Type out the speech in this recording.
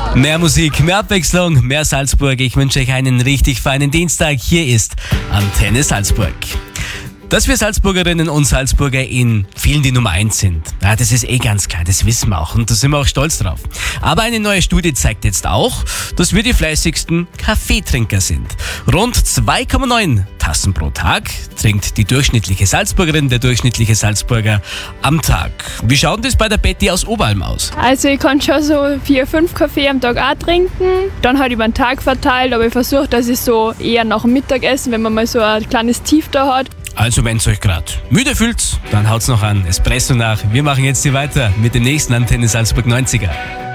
Mehr Musik, mehr Abwechslung, mehr Salzburg. Ich wünsche euch einen richtig feinen Dienstag. Hier ist Antenne Salzburg. Dass wir Salzburgerinnen und Salzburger in vielen die Nummer 1 sind, ja, das ist ganz klar, das wissen wir auch und da sind wir auch stolz drauf. Aber eine neue Studie zeigt jetzt auch, dass wir die fleißigsten Kaffeetrinker sind. Rund 2,9 Tassen pro Tag trinkt die durchschnittliche Salzburgerin, der durchschnittliche Salzburger am Tag. Wie schaut das bei der Betty aus Oberalm aus? Also ich kann schon so 4-5 Kaffee am Tag auch trinken, dann halt über den Tag verteilt, aber ich versuche, dass ich so eher nach dem Mittagessen, wenn man mal so ein kleines Tief da hat. Also wenn's euch gerade müde fühlt, dann haut's noch an Espresso nach. Wir machen jetzt hier weiter mit dem nächsten Antenne Salzburg 90er.